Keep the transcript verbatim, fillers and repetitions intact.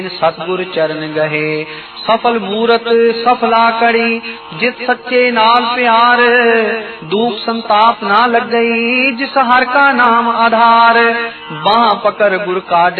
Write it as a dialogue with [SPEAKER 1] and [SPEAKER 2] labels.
[SPEAKER 1] सतगुर चरण गहे। सफल मूरत सफला कड़ी, जित सच्चे नाल प्यार। दुख संताप ना लग गई, जिस हर का नाम आधार। बाह पकड़ गुर काढे